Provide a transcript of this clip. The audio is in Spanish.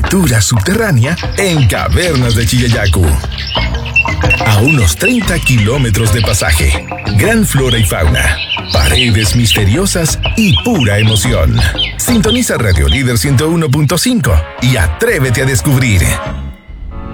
aventura subterránea en Cavernas de Chilleyacu. A unos 30 kilómetros de pasaje, gran flora y fauna, paredes misteriosas y pura emoción. Sintoniza Radio Líder 101.5 y atrévete a descubrir.